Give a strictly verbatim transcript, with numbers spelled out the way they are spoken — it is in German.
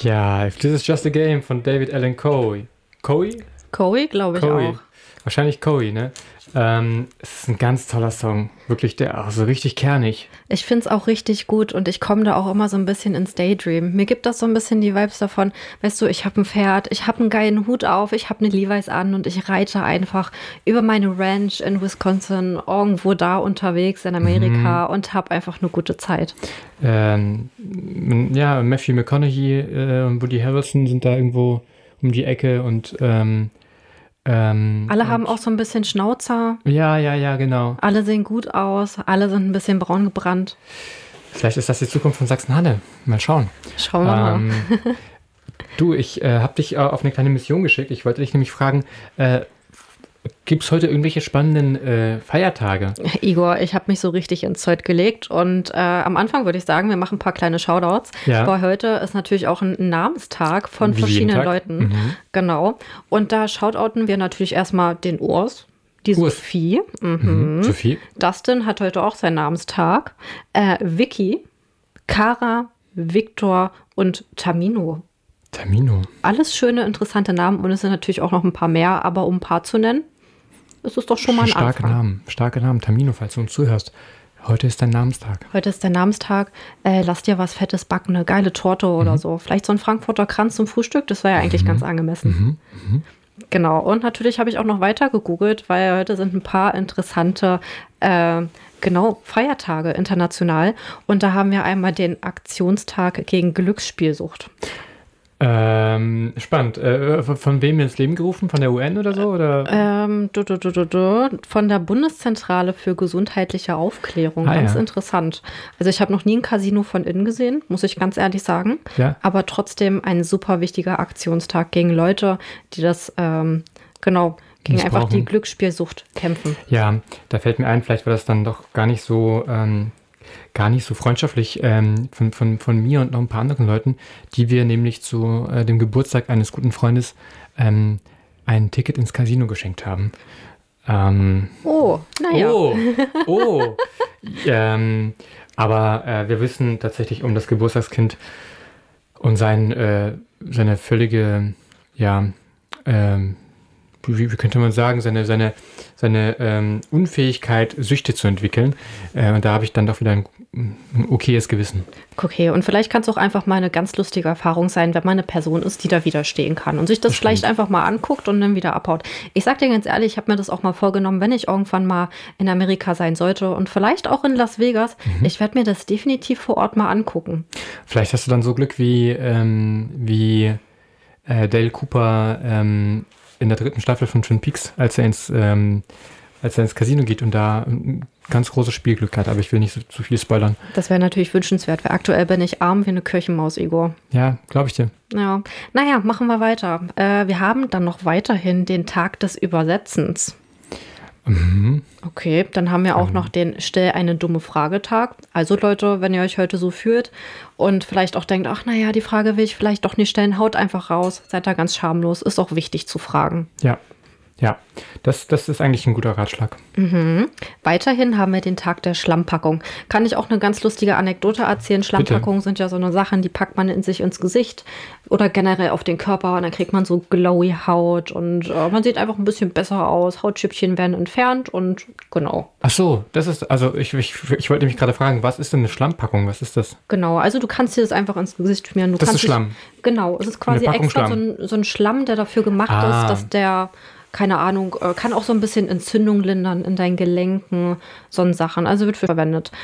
Ja, If This Is Just a Game von David Allan Coe. Coe? Coe, glaube ich Coe. auch. Wahrscheinlich Coe, ne? Ähm, es ist ein ganz toller Song. Wirklich, der auch so richtig kernig. Ich finde es auch richtig gut und ich komme da auch immer so ein bisschen ins Daydream. Mir gibt das so ein bisschen die Vibes davon, weißt du, ich habe ein Pferd, ich habe einen geilen Hut auf, ich habe eine Levi's an und ich reite einfach über meine Ranch in Wisconsin, irgendwo da unterwegs in Amerika mhm. und habe einfach eine gute Zeit. Ähm, ja, Matthew McConaughey äh, und Woody Harrelson sind da irgendwo um die Ecke und ähm, Ähm, alle haben auch so ein bisschen Schnauzer. Ja, ja, ja, genau. Alle sehen gut aus. Alle sind ein bisschen braun gebrannt. Vielleicht ist das die Zukunft von Sachsen-Anhalt. Mal schauen. Schauen wir ähm, mal. Du, ich äh, habe dich äh, auf eine kleine Mission geschickt. Ich wollte dich nämlich fragen, äh, gibt es heute irgendwelche spannenden äh, Feiertage? Igor, ich habe mich so richtig ins Zeug gelegt und äh, am Anfang würde ich sagen, wir machen ein paar kleine Shoutouts. Ja. Aber heute ist natürlich auch ein Namenstag von Wie verschiedenen jeden Tag? Leuten. Mhm. Genau. Und da shoutouten wir natürlich erstmal den Urs, die Urs. Sophie. Mhm. Mhm. Sophie. Dustin hat heute auch seinen Namenstag. Äh, Vicky, Kara, Viktor und Tamino. Tamino. Alles schöne, interessante Namen und es sind natürlich auch noch ein paar mehr, aber um ein paar zu nennen, ist es doch schon mal ein Starke Anfang. Namen, starke Namen. Tamino, falls du uns zuhörst. Heute ist dein Namenstag. Heute ist der Namenstag. Äh, lass dir was Fettes backen, eine geile Torte oder Mhm. so. Vielleicht so ein Frankfurter Kranz zum Frühstück, das wäre ja eigentlich Mhm. ganz angemessen. Mhm. Mhm. Genau, und natürlich habe ich auch noch weiter gegoogelt, weil heute sind ein paar interessante äh, genau Feiertage international. Und da haben wir einmal den Aktionstag gegen Glücksspielsucht. Ähm, spannend. Äh, von wem ins Leben gerufen? Von der U N oder so? Oder? Ähm, du, du, du, du, du, von der Bundeszentrale für gesundheitliche Aufklärung. Ah, ganz ja. interessant. Also ich habe noch nie ein Casino von innen gesehen, muss ich ganz ehrlich sagen. Ja. Aber trotzdem ein super wichtiger Aktionstag gegen Leute, die das, ähm, genau, gegen einfach Missbrauchen. die Glücksspielsucht kämpfen. Ja, da fällt mir ein, vielleicht war das dann doch gar nicht so, ähm, gar nicht so freundschaftlich ähm, von, von, von mir und noch ein paar anderen Leuten, die wir nämlich zu äh, dem Geburtstag eines guten Freundes ähm, ein Ticket ins Casino geschenkt haben. Ähm, Oh, naja. Oh, oh. ähm, aber äh, wir wissen tatsächlich um das Geburtstagskind und sein, äh, seine völlige, ja, ähm, wie, wie könnte man sagen, seine, seine, seine ähm, Unfähigkeit, Süchte zu entwickeln. Äh, und da habe ich dann doch wieder ein, ein okayes Gewissen. Okay, und vielleicht kann es auch einfach mal eine ganz lustige Erfahrung sein, wenn man eine Person ist, die da widerstehen kann und sich das, Das vielleicht stimmt. einfach mal anguckt und dann wieder abhaut. Ich sag dir ganz ehrlich, ich habe mir das auch mal vorgenommen, wenn ich irgendwann mal in Amerika sein sollte und vielleicht auch in Las Vegas, Mhm. ich werde mir das definitiv vor Ort mal angucken. Vielleicht hast du dann so Glück wie, ähm, wie äh, Dale Cooper ähm, in der dritten Staffel von Twin Peaks, als er ins, ähm, als er ins Casino geht und da ein ganz großes Spielglück hat. Aber ich will nicht so zu viel spoilern. Das wäre natürlich wünschenswert, weil aktuell bin ich arm wie eine Kirchenmaus, Igor. Ja, glaube ich dir. Ja, naja, machen wir weiter. Äh, wir haben dann noch weiterhin den Tag des Übersetzens. Mhm. Okay, dann haben wir auch noch den Stell eine dumme Frage-Tag. Also Leute, wenn ihr euch heute so fühlt und vielleicht auch denkt, ach naja, die Frage will ich vielleicht doch nicht stellen, haut einfach raus. Seid da ganz schamlos. Ist auch wichtig zu fragen. Ja, ja. Das, das ist eigentlich ein guter Ratschlag. Mhm. Weiterhin haben wir den Tag der Schlammpackung. Kann ich auch eine ganz lustige Anekdote erzählen? Schlammpackungen sind ja so eine Sachen, die packt man in sich ins Gesicht oder generell auf den Körper und dann kriegt man so glowy Haut und äh, man sieht einfach ein bisschen besser aus. Hautschüppchen werden entfernt und genau. Ach so, das ist, also ich, ich, ich wollte mich gerade fragen, was ist denn eine Schlammpackung? Was ist das? Genau, also du kannst dir das einfach ins Gesicht schmieren. Du Das kannst ist Schlamm. Dich, genau, es ist quasi Packung extra so Schlamm. ein, so ein Schlamm, der dafür gemacht Ah. ist, dass der, keine Ahnung, äh, kann auch so ein bisschen Entzündung lindern in deinen Gelenken, so Sachen. Also wird verwendet.